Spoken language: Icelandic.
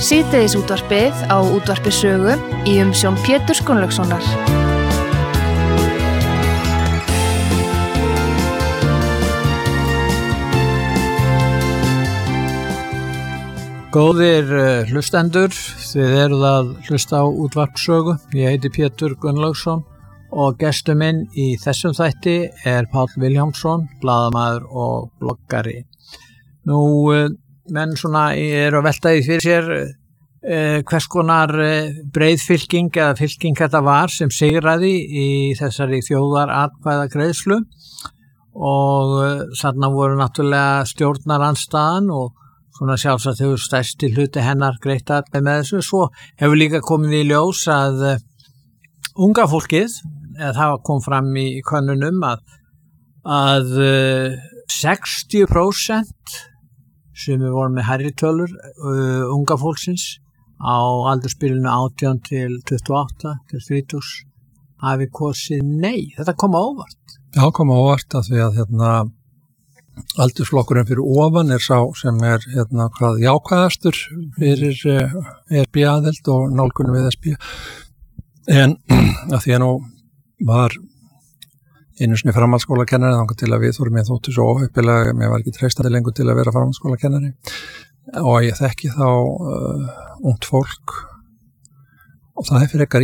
Síðdegisútvarpið á Útvarpi Sögu í umsjón Péturs Gunnlaugssonar. Góðir hlustendur, þið eruð að hlusta á Útvarp Sögu. Ég heiti Pétur Gunnlaugsson og gestur minn í þessum þætti er Páll Vilhjálmsson, blaðamaður og bloggari. Nú, menn svona eru að velta því fyrir sér hvers konar breiðfylking eða fylking þetta var sem sigraði í þessari þjóðaratkvæðagreiðslu og þarna voru náttúrulega stjórnarandstaðan og svona sjálfsagt hefur stærsti hluti hennar greitt atkvæði með þessu. Svo hefur líka komið í ljós að unga fólkið, eða það kom fram í könnunum að 60% sem voru með hærri tölur unga fólksins á aldursbilinu 18 til 28 til 30 hafi kosið nei. Þetta kom á óvart. Já, kom á óvart að því að aldursflokkurinn fyrir ofan sá sem hvað jákvæðastur fyrir ESB-aðild og nálgunum við ESB. En að því að nú var einu sinni framhaldsskólakennari þangað til að við vorum ég þóttu svo óheppilega, mér var ekki treystandi lengur til að vera framhaldsskólakennari og ég þekki þá ungt fólk og það fyrir ekkert